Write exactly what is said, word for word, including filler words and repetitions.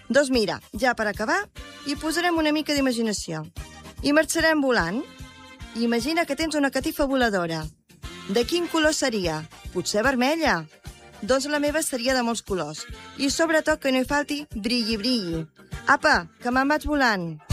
Doncs mira, ja per acabar, hi posarem una mica d'imaginació. I marxarem volant. Imagina que tens una catifa voladora. De quin color seria? Potser vermella? Doncs la meva seria de molts colors. I sobretot que no hi falti brilli, brilli. Apa, que me'n vaig volant.